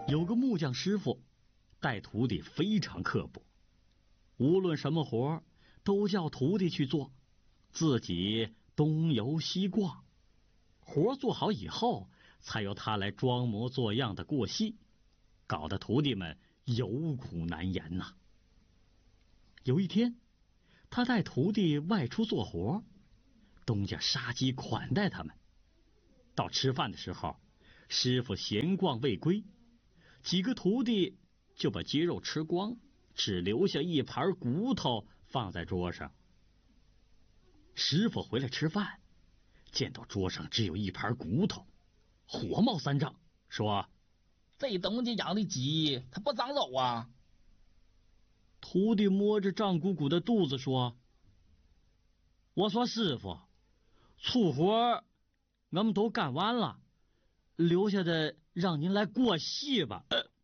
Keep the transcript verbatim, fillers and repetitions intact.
有个木匠师傅，带徒弟非常刻薄，无论什么活都叫徒弟去做，自己东游西逛。活做好以后，才由他来装模作样的过戏，搞得徒弟们有苦难言呐。有一天，他带徒弟外出做活，东家杀鸡款待他们。到吃饭的时候，师傅闲逛未归，几个徒弟就把鸡肉吃光，只留下一盘骨头放在桌上。师傅回来吃饭，见到桌上只有一盘骨头，火冒三丈，说：“ 这东家养的鸡，它不长肉啊！” 徒弟摸着胀鼓鼓的肚子说：“我说师傅，粗活我们都干完了，留下的让您来过戏吧。”